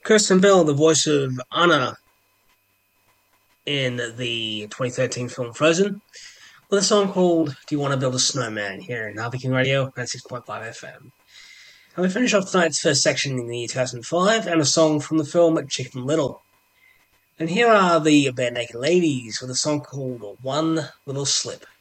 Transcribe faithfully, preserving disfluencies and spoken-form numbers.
Kirsten Bell, the voice of Anna in the twenty thirteen film Frozen, with a song called Do You Want to Build a Snowman here in Harvey King Radio, ninety-six point five F M. And we finish off tonight's first section in the year two thousand five, and a song from the film Chicken Little. And here are the Bare Naked Ladies with a song called One Little Slip.